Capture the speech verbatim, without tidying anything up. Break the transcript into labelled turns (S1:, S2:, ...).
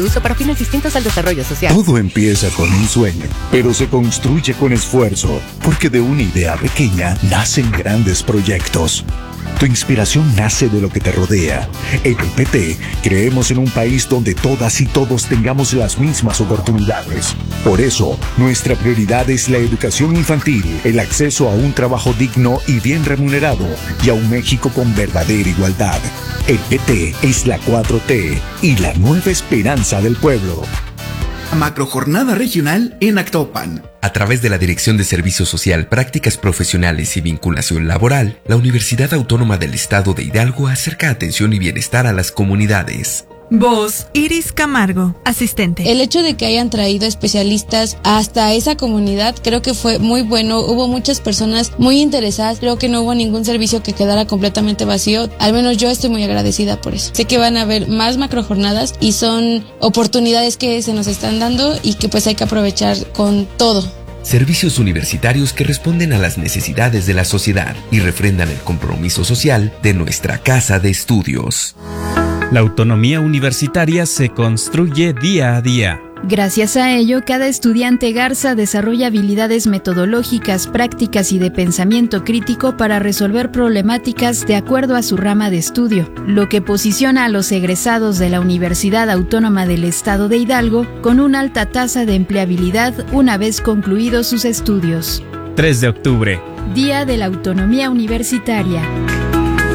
S1: Uso para fines distintos al desarrollo social.
S2: Todo empieza con un sueño, pero se construye con esfuerzo, porque de una idea pequeña nacen grandes proyectos. Tu inspiración nace de lo que te rodea. En el P T creemos en un país donde todas y todos tengamos las mismas oportunidades. Por eso, nuestra prioridad es la educación infantil, el acceso a un trabajo digno y bien remunerado, y a un México con verdadera igualdad. El P T es la cuatro T y la nueva esperanza del pueblo.
S3: Macrojornada regional en Actopan.
S4: A través de la Dirección de Servicio Social, Prácticas Profesionales y Vinculación Laboral, la Universidad Autónoma del Estado de Hidalgo acerca atención y bienestar a las comunidades.
S5: Voz, Iris Camargo, asistente.
S6: El hecho de que hayan traído especialistas hasta esa comunidad creo que fue muy bueno. Hubo muchas personas muy interesadas. Creo que no hubo ningún servicio que quedara completamente vacío. Al menos yo estoy muy agradecida por eso. Sé que van a haber más macrojornadas y son oportunidades que se nos están dando y que pues hay que aprovechar con todo.
S4: Servicios universitarios que responden a las necesidades de la sociedad y refrendan el compromiso social de nuestra casa de estudios.
S7: La autonomía universitaria se construye día a día.
S8: Gracias a ello, cada estudiante Garza desarrolla habilidades metodológicas, prácticas y de pensamiento crítico para resolver problemáticas de acuerdo a su rama de estudio, lo que posiciona a los egresados de la Universidad Autónoma del Estado de Hidalgo con una alta tasa de empleabilidad una vez concluidos sus estudios.
S7: tres de octubre.
S8: Día de la Autonomía Universitaria.